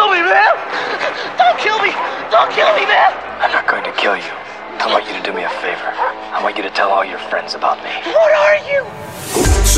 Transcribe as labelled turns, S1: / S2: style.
S1: kill me, man! Don't kill me! Don't kill me, man!
S2: I'm not going to kill you. I want you to do me a favor. I want you to tell all your friends about me.
S1: What are you?